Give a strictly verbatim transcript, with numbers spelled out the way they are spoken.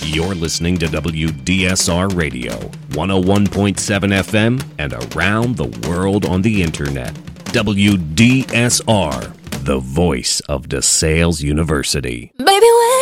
You're listening to W D S R Radio, one oh one point seven F M, and around the world on the internet. W D S R, the voice of DeSales University. Baby, when